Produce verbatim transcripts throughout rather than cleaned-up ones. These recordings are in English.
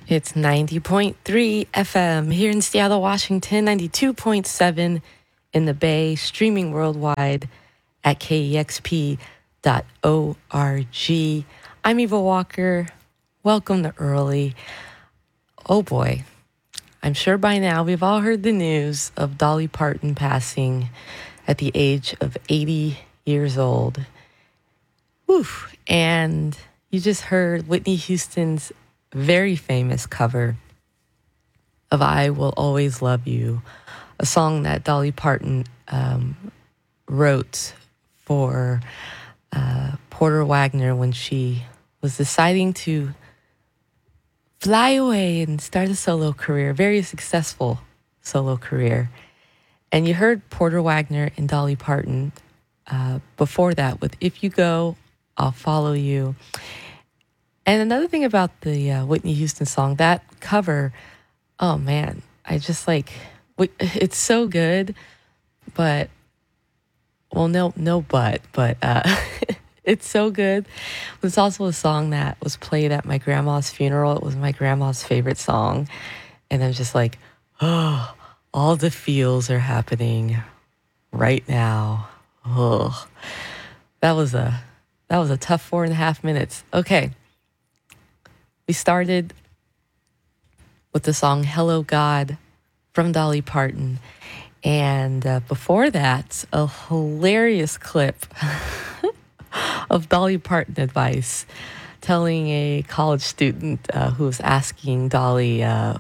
It's ninety point three F M here in Seattle, Washington, ninety-two point seven in the Bay, streaming worldwide at K E X P dot org. I'm Eva Walker. Welcome to Early. Oh boy, I'm sure by now we've all heard the news of Dolly Parton passing at the age of eighty years old. Woof. And you just heard Whitney Houston's very famous cover of I Will Always Love You, a song that Dolly Parton um, wrote for uh, Porter Wagoner when she was deciding to fly away and start a solo career, very successful solo career. And you heard Porter Wagoner and Dolly Parton uh, before that with If You Go, I'll Follow You. And another thing about the uh, Whitney Houston song, that cover, oh man, I just like, it's so good, but, well, no, no but, but uh, it's so good. It's also a song that was played at my grandma's funeral. It was my grandma's favorite song. And I'm just like, oh, all the feels are happening right now. Oh, that was a, that was a tough four and a half minutes. Okay. We started with the song Hello God from Dolly Parton. And uh, before that, a hilarious clip of Dolly Parton advice telling a college student uh, who was asking Dolly, uh,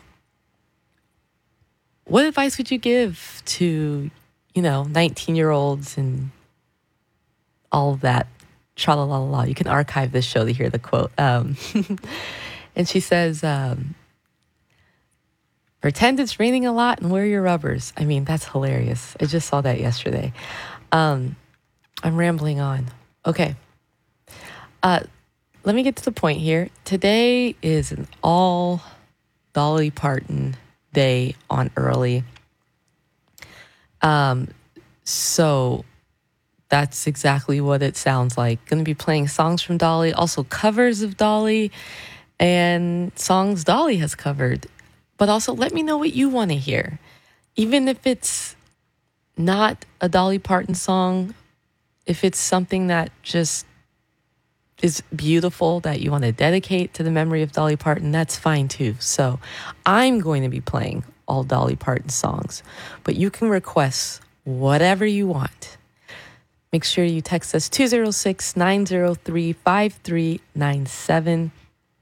what advice would you give to, you know, nineteen-year-olds and all of that? Tra-la-la-la. You can archive this show to hear the quote. Um, and she says, um, pretend it's raining a lot and wear your rubbers. I mean, that's hilarious. I just saw that yesterday. Um, I'm rambling on. Okay. Uh, let me get to the point here. Today is an all Dolly Parton day on Early. Um, so that's exactly what it sounds like. Going to be playing songs from Dolly, also covers of Dolly, and songs Dolly has covered. But also let me know what you want to hear. Even if it's not a Dolly Parton song, if it's something that just is beautiful that you want to dedicate to the memory of Dolly Parton, that's fine too. So I'm going to be playing all Dolly Parton songs, but you can request whatever you want. Make sure you text us two oh six, nine oh three, five three nine seven,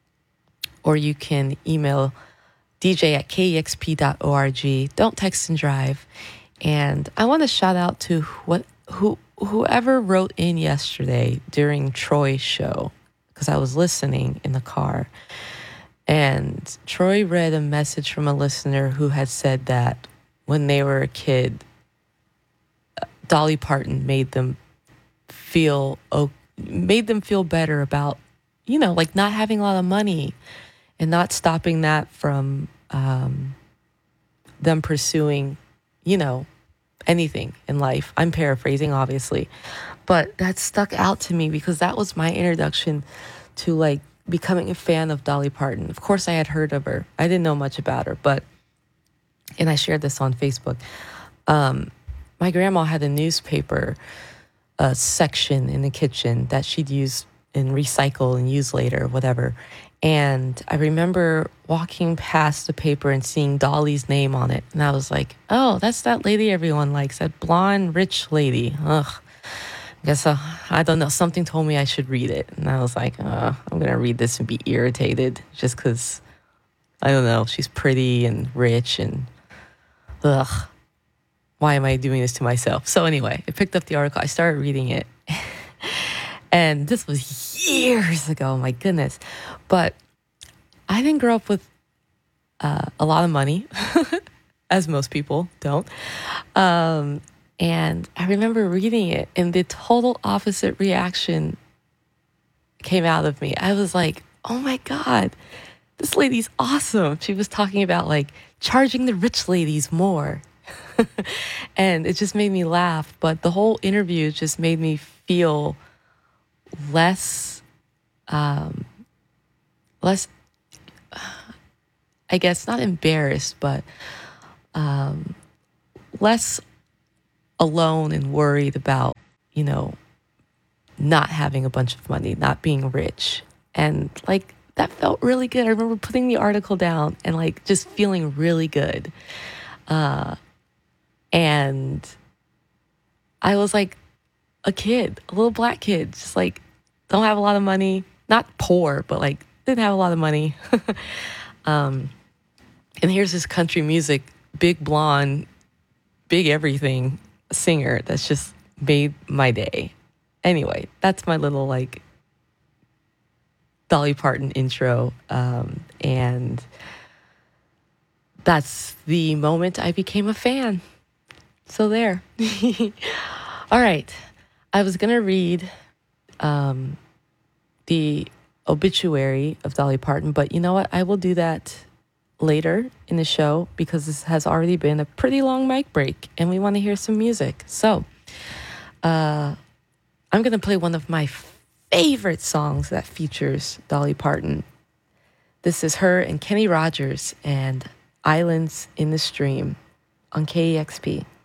or you can email D J at K E X P dot org. Don't text and drive. And I want to shout out to what who whoever wrote in yesterday during Troy's show, because I was listening in the car. And Troy read a message from a listener who had said that when they were a kid, Dolly Parton made them feel oh, made them feel better about, you know, like not having a lot of money and not stopping that from um, them pursuing, you know, anything in life. I'm paraphrasing, obviously, but that stuck out to me because that was my introduction to like becoming a fan of Dolly Parton. Of course, I had heard of her. I didn't know much about her, but, and I shared this on Facebook. Um, my grandma had a newspaper uh, section in the kitchen that she'd use and recycle and use later, whatever. And I remember walking past the paper and seeing Dolly's name on it. And I was like, oh, that's that lady everyone likes, that blonde, rich lady. Ugh. I guess, uh, I don't know, something told me I should read it. And I was like, uh, I'm going to read this and be irritated just because, I don't know, she's pretty and rich and ugh. Why am I doing this to myself? So anyway, I picked up the article. I started reading it. And this was years ago, my goodness. But I didn't grow up with uh, a lot of money, as most people don't. Um, and I remember reading it, and the total opposite reaction came out of me. I was like, oh my God, this lady's awesome. She was talking about like charging the rich ladies more. And it just made me laugh. But the whole interview just made me feel less, um, less I guess not embarrassed, but um, less alone and worried about, you know, not having a bunch of money, not being rich. And like that felt really good. I remember putting the article down and like just feeling really good. Uh, and I was like a kid, a little black kid, just like don't have a lot of money, not poor, but like didn't have a lot of money. um, and here's this country music, big blonde, big everything singer that's just made my day. Anyway, that's my little like Dolly Parton intro. Um, and that's the moment I became a fan. So there. All right. I was going to read um, the obituary of Dolly Parton, but you know what? I will do that later in the show because this has already been a pretty long mic break and we want to hear some music. So uh, I'm going to play one of my favorite songs that features Dolly Parton. This is her and Kenny Rogers and Islands in the Stream on K E X P.